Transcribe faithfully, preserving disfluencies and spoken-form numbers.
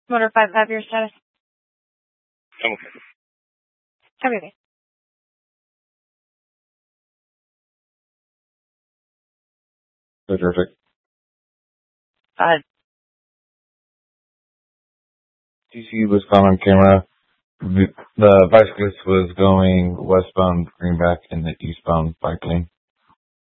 Motor five five, your status. I'm okay. Have a good day. Terrific. Uh, D C was caught on camera. The the bicyclist was going westbound Greenback in the eastbound bike lane.